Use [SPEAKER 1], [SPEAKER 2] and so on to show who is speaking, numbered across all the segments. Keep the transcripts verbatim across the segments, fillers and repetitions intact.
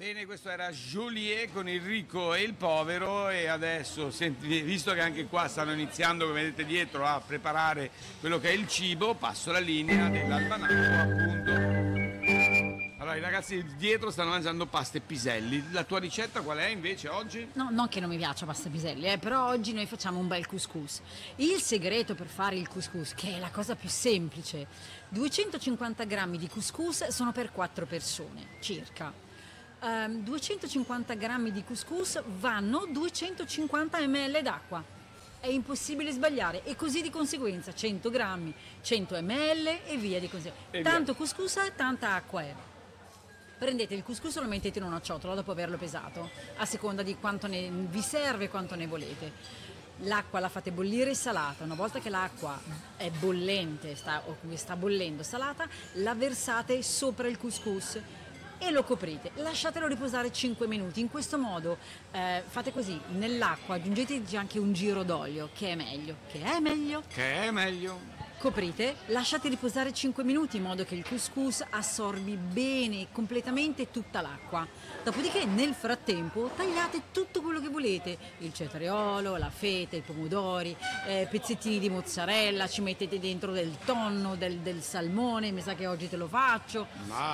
[SPEAKER 1] Bene, questo era Joliet con il ricco e il povero e adesso, senti, visto che anche qua stanno iniziando, come vedete dietro, a preparare quello che è il cibo, passo la linea dell'almanacco, appunto. Allora, i ragazzi dietro stanno mangiando pasta e piselli. La tua ricetta qual è invece oggi?
[SPEAKER 2] No, non che non mi piaccia pasta e piselli, eh, però oggi noi facciamo un bel couscous. Il segreto per fare il couscous, che è la cosa più semplice, duecentocinquanta grammi di couscous sono per quattro persone, circa. Um, duecentocinquanta grammi di couscous vanno duecentocinquanta millilitri d'acqua. È impossibile sbagliare e così di conseguenza cento grammi, cento millilitri e via di conseguenza.
[SPEAKER 1] E
[SPEAKER 2] Tanto
[SPEAKER 1] via.
[SPEAKER 2] couscous è, tanta acqua è. Prendete il couscous e lo mettete in una ciotola dopo averlo pesato, a seconda di quanto ne vi serve e quanto ne volete. L'acqua la fate bollire salata. Una volta che l'acqua è bollente sta, o sta bollendo salata, la versate sopra il couscous e lo coprite, lasciatelo riposare cinque minuti. In questo modo eh, fate così, nell'acqua aggiungete anche un giro d'olio, che è meglio, che è meglio,
[SPEAKER 1] Che è meglio?
[SPEAKER 2] coprite, lasciate riposare cinque minuti in modo che il couscous assorbi bene completamente tutta l'acqua. Dopodiché nel frattempo tagliate tutto quello che volete, il cetriolo, la feta, i pomodori, eh, pezzettini di mozzarella, ci mettete dentro del tonno, del, del salmone, mi sa che oggi te lo faccio.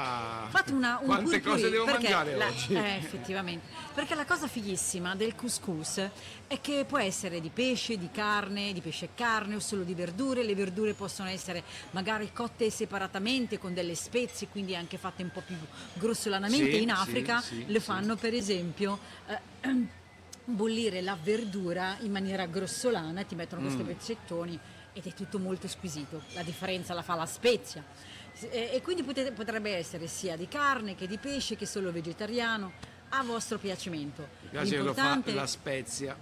[SPEAKER 1] Ma
[SPEAKER 2] Fate una, un
[SPEAKER 1] quante
[SPEAKER 2] purpurì,
[SPEAKER 1] cose devo
[SPEAKER 2] perché
[SPEAKER 1] mangiare
[SPEAKER 2] la,
[SPEAKER 1] oggi?
[SPEAKER 2] Eh, effettivamente, perché la cosa fighissima del couscous è che può essere di pesce, di carne, di pesce e carne o solo di verdure. Le verdure possono essere magari cotte separatamente con delle spezie, quindi anche fatte un po' più grossolanamente.
[SPEAKER 1] Sì,
[SPEAKER 2] in Africa
[SPEAKER 1] sì, sì,
[SPEAKER 2] le
[SPEAKER 1] sì.
[SPEAKER 2] fanno per esempio eh, bollire la verdura in maniera grossolana, ti mettono questi
[SPEAKER 1] Mm.
[SPEAKER 2] pezzettoni ed è tutto molto squisito. La differenza la fa la spezia. E, e quindi potete, potrebbe essere sia di carne che di pesce che solo vegetariano, a vostro piacimento.
[SPEAKER 1] Mi piace che lo fa la spezia.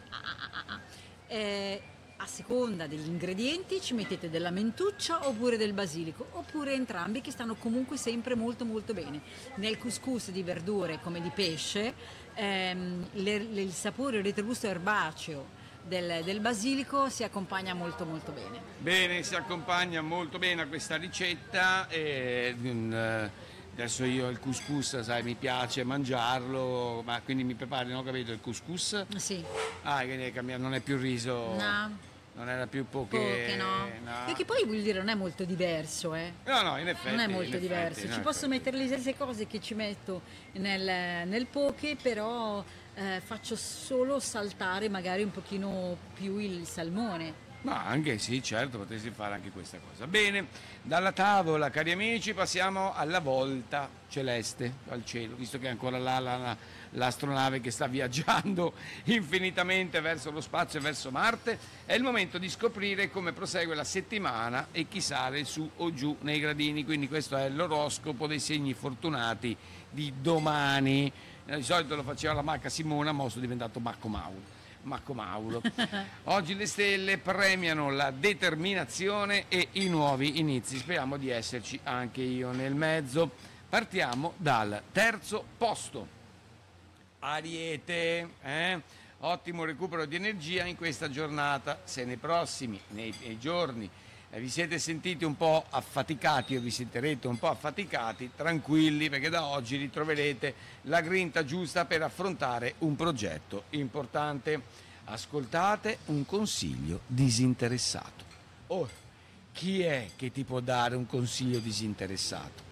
[SPEAKER 2] Eh, a seconda degli ingredienti ci mettete della mentuccia oppure del basilico, oppure entrambi, che stanno comunque sempre molto molto bene. Nel couscous di verdure come di pesce ehm, le, le, il sapore, il retrogusto erbaceo del, del basilico si accompagna molto molto bene.
[SPEAKER 1] Bene, si accompagna molto bene a questa ricetta e mm, eh, adesso io il couscous, sai, mi piace mangiarlo, ma quindi mi prepari, non ho capito, il couscous?
[SPEAKER 2] Sì.
[SPEAKER 1] Ah, quindi è cambiato, non è più riso,
[SPEAKER 2] No.
[SPEAKER 1] non era più poche,
[SPEAKER 2] Poche, no.
[SPEAKER 1] no.
[SPEAKER 2] Perché poi vuol dire non è molto diverso, eh.
[SPEAKER 1] No, no, in effetti.
[SPEAKER 2] Non è molto
[SPEAKER 1] in effetti,
[SPEAKER 2] diverso.
[SPEAKER 1] no,
[SPEAKER 2] Ci posso
[SPEAKER 1] infatti.
[SPEAKER 2] mettere le stesse cose che ci metto nel, nel poke, però eh, faccio solo saltare magari un pochino più il salmone.
[SPEAKER 1] Ma anche sì, certo, potresti fare anche questa cosa. Bene, dalla tavola, cari amici, passiamo alla volta celeste, al cielo, visto che è ancora là la, la, l'astronave che sta viaggiando infinitamente verso lo spazio e verso Marte. È il momento di scoprire come prosegue la settimana e chi sale su o giù nei gradini. Quindi questo è l'oroscopo dei segni fortunati di domani. Di solito lo faceva la Macca Simona, ma sono diventato Macco Mauro. Marco Mauro. Oggi le stelle premiano la determinazione e i nuovi inizi. Speriamo di esserci anche io nel mezzo. Partiamo dal terzo posto. Ariete, eh? Ottimo recupero di energia in questa giornata. Se nei prossimi, nei, nei giorni eh, vi siete sentiti un po' affaticati o vi sentirete un po' affaticati, tranquilli, perché da oggi ritroverete la grinta giusta per affrontare un progetto importante. Ascoltate un consiglio disinteressato. Oh, chi è che ti può dare un consiglio disinteressato?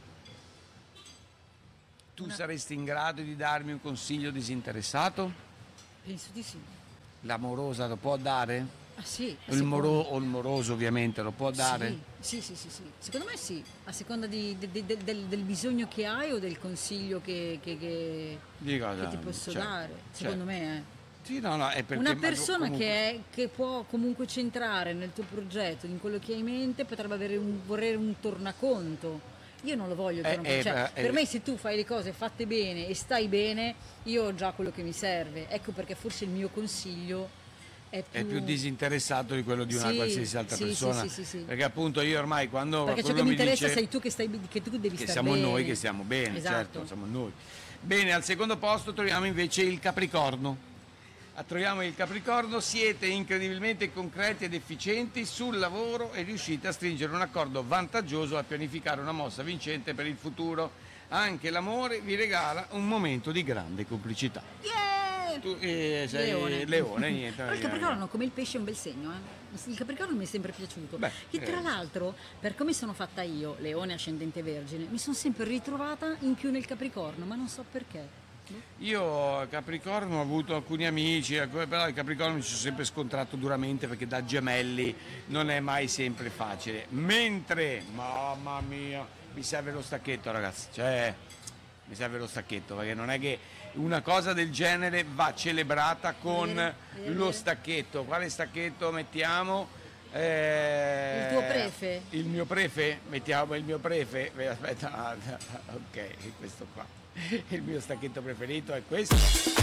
[SPEAKER 1] Tu
[SPEAKER 2] Una-
[SPEAKER 1] saresti in grado di darmi un consiglio disinteressato?
[SPEAKER 2] Penso di sì.
[SPEAKER 1] L'amorosa lo può dare?
[SPEAKER 2] Ah sì, a
[SPEAKER 1] Il
[SPEAKER 2] seconda.
[SPEAKER 1] moro, o il moroso ovviamente lo può dare?
[SPEAKER 2] Sì, sì, sì, sì, sì. Secondo me sì, a seconda di- de- de- de- del, del bisogno che hai o del consiglio che, che- che-
[SPEAKER 1] Di cosa?
[SPEAKER 2] che ti posso
[SPEAKER 1] Certo,
[SPEAKER 2] dare, secondo
[SPEAKER 1] certo.
[SPEAKER 2] me. eh.
[SPEAKER 1] Sì, no, no, è perché
[SPEAKER 2] Una
[SPEAKER 1] ma
[SPEAKER 2] persona
[SPEAKER 1] comunque-
[SPEAKER 2] che, è, che può comunque centrare nel tuo progetto, in quello che hai in mente, potrebbe avere un, vorrere un tornaconto. Io non lo voglio il
[SPEAKER 1] Eh,
[SPEAKER 2] tornaconto.
[SPEAKER 1] eh,
[SPEAKER 2] Cioè,
[SPEAKER 1] eh,
[SPEAKER 2] per
[SPEAKER 1] eh.
[SPEAKER 2] me se tu fai le cose fatte bene e stai bene, io ho già quello che mi serve. Ecco perché forse il mio consiglio è più,
[SPEAKER 1] è più disinteressato di quello di una
[SPEAKER 2] Sì,
[SPEAKER 1] qualsiasi altra
[SPEAKER 2] sì,
[SPEAKER 1] persona.
[SPEAKER 2] sì, sì, sì, sì.
[SPEAKER 1] Perché appunto io ormai quando
[SPEAKER 2] Perché ciò che
[SPEAKER 1] qualcuno
[SPEAKER 2] mi
[SPEAKER 1] mi
[SPEAKER 2] interessa
[SPEAKER 1] dice
[SPEAKER 2] sei tu che, stai, che tu devi
[SPEAKER 1] che
[SPEAKER 2] stare
[SPEAKER 1] siamo
[SPEAKER 2] bene.
[SPEAKER 1] noi che stiamo bene,
[SPEAKER 2] Esatto.
[SPEAKER 1] certo, siamo noi. Bene, al secondo posto troviamo invece il Capricorno. Ah, Troviamo il Capricorno, siete incredibilmente concreti ed efficienti sul lavoro e riuscite a stringere un accordo vantaggioso a pianificare una mossa vincente per il futuro. anche l'amore vi regala un momento di grande complicità.
[SPEAKER 2] Yeah!
[SPEAKER 1] Tu eh, sei
[SPEAKER 2] Leone.
[SPEAKER 1] leone, niente.
[SPEAKER 2] Però il Capricorno come il pesce è un bel segno, eh. Il Capricorno mi è sempre piaciuto.
[SPEAKER 1] Beh,
[SPEAKER 2] che tra
[SPEAKER 1] eh.
[SPEAKER 2] l'altro, per come sono fatta io, Leone ascendente Vergine, mi sono sempre ritrovata in più nel Capricorno, ma non so perché.
[SPEAKER 1] Io Capricorno ho avuto alcuni amici, però il Capricorno mi sono sempre scontrato duramente perché da gemelli non è mai sempre facile. Mentre, mamma mia, mi serve lo stacchetto ragazzi, cioè mi serve lo stacchetto perché non è che una cosa del genere va celebrata con
[SPEAKER 2] Vero, vero,
[SPEAKER 1] lo
[SPEAKER 2] vero.
[SPEAKER 1] stacchetto. Quale stacchetto mettiamo? Eh,
[SPEAKER 2] Il tuo prefe?
[SPEAKER 1] Il mio prefe? Mettiamo il mio prefe. Aspetta, ok, questo qua. Il mio stacchetto preferito è questo.